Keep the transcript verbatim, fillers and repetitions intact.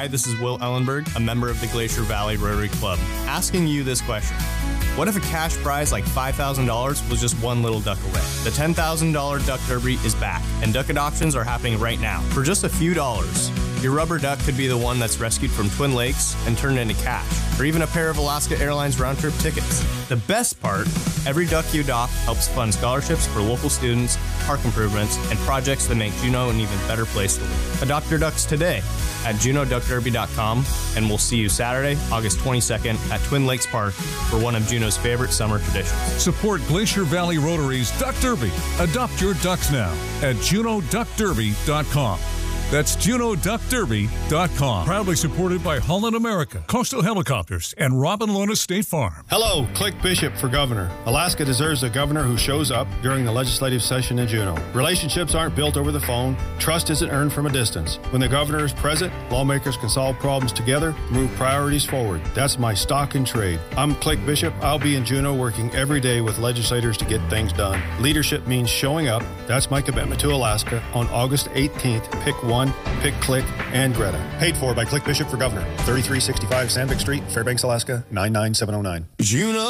Hi, this is Will Ellenberg, a member of the Glacier Valley Rotary Club, asking you this question. What if a cash prize like five thousand dollars was just one little duck away? The ten thousand dollars Duck Derby is back, and duck adoptions are happening right now. For just a few dollars, your rubber duck could be the one that's rescued from Twin Lakes and turned into cash, or even a pair of Alaska Airlines round-trip tickets. The best part, every duck you adopt helps fund scholarships for local students, park improvements, and projects that make Juneau an even better place to live. Adopt your ducks today at Juneau Duck Derby dot com, and we'll see you Saturday, August twenty-second at Twin Lakes Park for one of Juneau's favorite summer traditions. Support Glacier Valley Rotary's Duck Derby. Adopt your ducks now at Juneau Duck Derby dot com. That's Juneau Duck Derby dot com. Proudly supported by Holland America, Coastal Helicopters, and Robin Lona State Farm. Hello, Click Bishop for governor. Alaska deserves a governor who shows up during the legislative session in Juneau. Relationships aren't built over the phone. Trust isn't earned from a distance. When the governor is present, lawmakers can solve problems together, move priorities forward. That's my stock in trade. I'm Click Bishop. I'll be in Juneau working every day with legislators to get things done. Leadership means showing up. That's my commitment to Alaska. On August eighteenth, pick one. Pick Click and Greta. Paid for by Click Bishop for Governor. thirty-three sixty-five Sandvik Street, Fairbanks, Alaska, nine nine seven oh nine. Juneau.